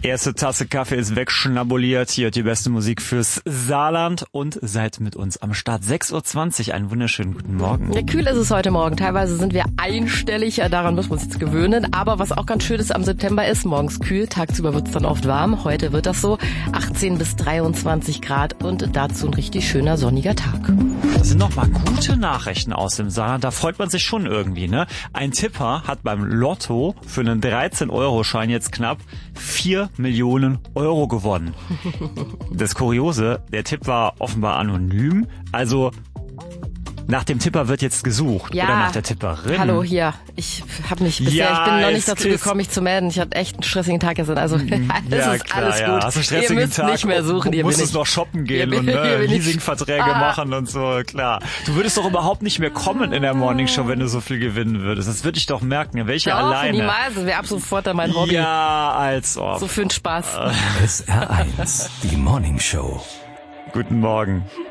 Erste Tasse Kaffee ist wegschnabuliert. Hier hört die beste Musik fürs Saarland und seid mit uns am Start. 6.20 Uhr, einen wunderschönen guten Morgen. Ja, kühl ist es heute Morgen. Teilweise sind wir einstellig, daran müssen wir uns jetzt gewöhnen. Aber was auch ganz schön ist am September ist, morgens kühl, tagsüber wird es dann oft warm. Heute wird das so, 18 bis 23 Grad und dazu ein richtig schöner sonniger Tag. Das sind noch mal gute Nachrichten aus dem Saarland. Da freut man sich schon irgendwie, ne? Ein Tipper hat beim Lotto für einen 13-Euro-Schein jetzt knapp 4 Millionen Euro gewonnen. Das Kuriose, der Tipp war offenbar anonym. Also nach dem Tipper wird jetzt gesucht. Ja. Oder nach der Tipperin. Hallo, hier. Ich bin noch nicht dazu gekommen, mich zu melden. Ich hatte echt einen stressigen Tag gestern. Also es ist alles gut. Hast du einen stressigen Ihr müsst Tag? nicht mehr suchen. Du musstest noch shoppen gehen und Leasingverträge machen und so, klar. Du würdest doch überhaupt nicht mehr kommen in der Morningshow, wenn du so viel gewinnen würdest. Das würde ich doch merken. Welche alleine? Niemals. Das wäre ab sofort dann mein Hobby. Ja, als ob. So für den Spaß. SR1, die Morningshow. Guten Morgen.